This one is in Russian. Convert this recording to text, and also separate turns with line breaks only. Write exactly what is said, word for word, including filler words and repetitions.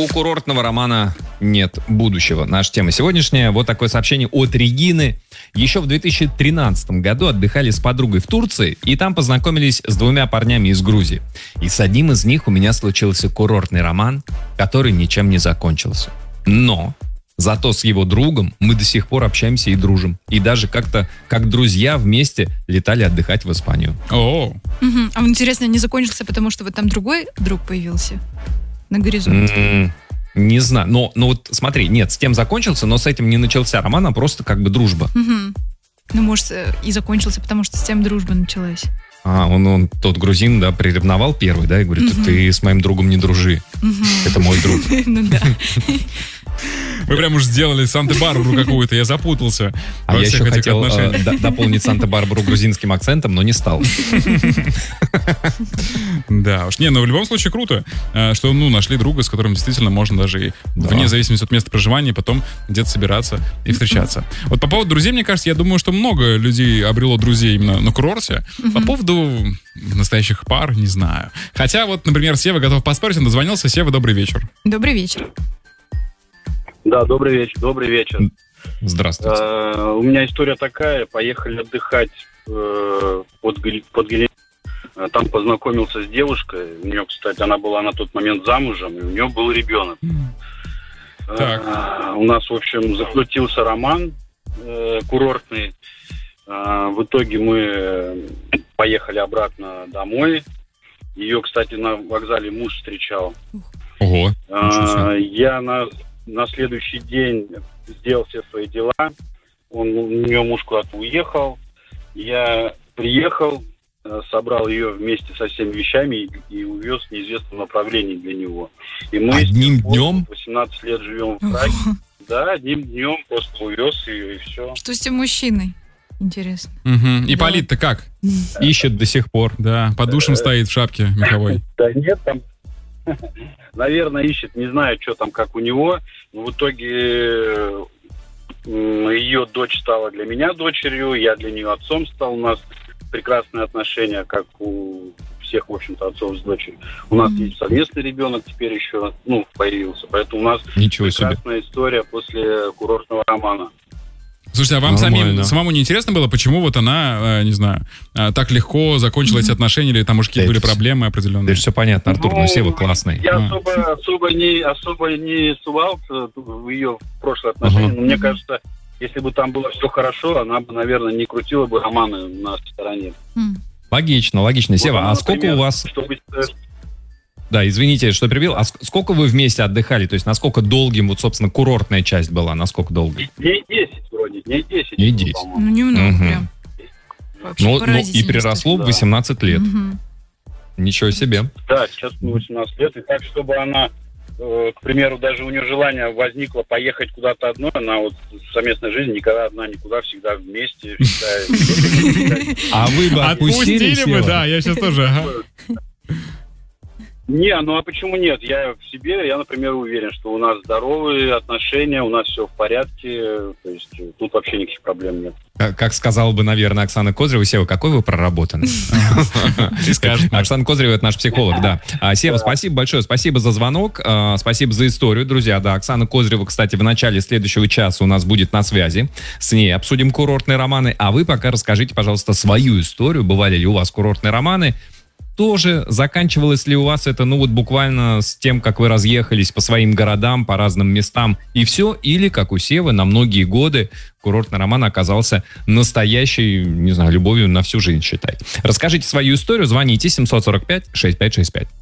у курортного романа нет будущего. Наша тема сегодняшняя. Вот такое сообщение от Регины. Еще в две тысячи тринадцатом году отдыхали с подругой в Турции, и там познакомились с двумя парнями из Грузии. И с одним из них у меня случился курортный роман, который ничем не закончился. Но зато с его другом мы до сих пор общаемся и дружим. И даже как-то, как друзья, вместе летали отдыхать в Испанию.
О.
Угу. А интересно, не закончился, потому что вот там другой друг появился на горизонте?
М-м- не знаю. Но, но вот смотри, нет, с тем закончился, но с этим не начался роман, а просто как бы дружба.
Угу. Ну, может, и закончился, потому что с тем дружба началась.
А, он, он тот грузин, да, приревновал первый, да, и говорит,
Мгм.
ты с моим другом не дружи.
Мгм.
Это мой друг.
Ну да.
Вы прям уж сделали Санта-Барбару какую-то, я запутался.
А
во
я
всех
еще
этих
хотел э,
отношениях.
д- дополнить Санта-Барбару грузинским акцентом, но не стал.
Да, уж не, но в любом случае круто, э, что, ну, нашли друга, с которым действительно можно даже и
Да.
вне зависимости от места проживания потом где-то собираться и встречаться. Вот по поводу друзей, мне кажется, я думаю, что много людей обрело друзей именно на курорте. По поводу настоящих пар, не знаю. Хотя вот, например, Сева готов поспорить, он дозвонился. Сева, добрый вечер.
Добрый вечер.
Да, добрый вечер, добрый вечер.
Здравствуйте.
Э, у меня история такая. Поехали отдыхать э, под, Гли- под Гли- Э, Там познакомился с девушкой. У нее, кстати, она была на тот момент замужем, и у нее был ребенок.
Так.
Э, у нас, в общем, закрутился роман э, курортный. Э, в итоге мы поехали обратно домой. Ее, кстати, на вокзале муж встречал.
Ого. Ничего себе.
А, Я на, на следующий день сделал все свои дела. Он, у нее муж куда-то уехал. Я приехал, э, собрал ее вместе со всеми вещами и, и увез в неизвестном направлении для него. И мы с
Одним
тех пор
днем?
восемнадцать лет живем в Праге. Да, одним днем просто увез ее и все.
Что с тем мужчиной? Интересно.
Мгм.
Да.
Ипполит-то как?
Ищет до сих пор.
Да, под душем стоит в шапке меховой.
Да нет, там, наверное, ищет, не знаю, что там, как у него. Но в итоге э, м, ее дочь стала для меня дочерью, я для нее отцом стал. У нас прекрасные отношения, как у всех, в общем-то, отцов с дочерью. У нас
Мгм.
есть совместный ребенок теперь еще, ну, появился. Поэтому у нас
Ничего себе.
прекрасная история после курортного романа.
Слушайте, а вам
Нормально.
самим, самому не интересно было, почему вот она, э, не знаю, э, так легко закончила эти отношения, или там, может, какие-то
Да
были
это
проблемы
Да
определенные?
все понятно, Артур, ну Сева классный.
Я
А.
особо, особо, не, особо не ссылался в ее прошлые отношения,
Ага.
но мне кажется, если бы там было все хорошо, она бы, наверное, не крутила бы романы на стороне.
М.
Логично, логично.
Вот
Сева,
она,
а сколько
например,
у вас...
чтобы, э,
Да, извините, что перебил. А ск- сколько вы вместе отдыхали? То есть насколько долгим, вот, собственно, курортная часть была? Насколько долгой?
дней десять вроде, дней десять.
Дней
было,
десять.
по-моему.
Ну, немного
Мгм.
прям. Вообще
Ну, ну и
поразительно,
переросло в
да.
восемнадцать лет.
Мгм.
Ничего себе.
Да, сейчас мне восемнадцать лет, и так, чтобы она, э, к примеру, даже у нее желание возникло поехать куда-то одной, она вот в совместной жизни никогда одна никуда, всегда вместе, всегда...
А вы бы отпустили,
бы,
Сева?
да, я сейчас тоже, ага.
Не, ну а почему нет? Я в себе, я, например, уверен, что у нас здоровые отношения, у нас все в порядке, то есть э, тут вообще никаких проблем нет.
Как, как сказала бы, наверное, Оксана Козырева, Сева, какой вы проработанный.
Ты скажешь, может.
Оксана Козырева — это наш психолог, да. А, Сева, спасибо большое, спасибо за звонок, а, спасибо за историю, друзья. Да, Оксана Козырева, кстати, в начале следующего часа у нас будет на связи. С ней обсудим курортные романы. А вы пока расскажите, пожалуйста, свою историю. Бывали ли у вас курортные романы? Тоже заканчивалось ли у вас это, ну вот буквально с тем, как вы разъехались по своим городам, по разным местам и все? Или, как у Севы, на многие годы курортный роман оказался настоящей, не знаю, любовью на всю жизнь, считай. Расскажите свою историю, звоните семь сорок пять шестьдесят пять шестьдесят пять.